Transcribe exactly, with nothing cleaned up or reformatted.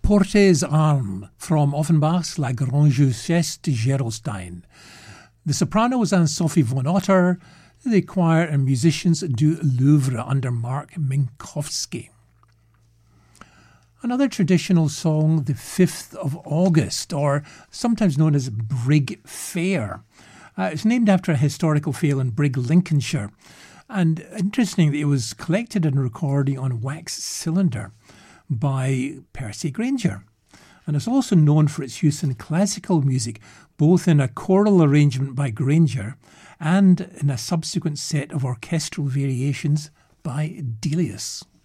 Portes Armes from Offenbach's La Grande Duchesse de Gerolstein. The soprano was Anne-Sophie von Otter. The choir and musicians du Louvre under Mark Minkowski. Another traditional song, the fifth of August, or sometimes known as Brig Fair. Uh, it's named after a historical fair in Brig, Lincolnshire. And interesting that it was collected and recorded on wax cylinder by Percy Grainger. And it's also known for its use in classical music, both in a choral arrangement by Grainger and in a subsequent set of orchestral variations by Delius.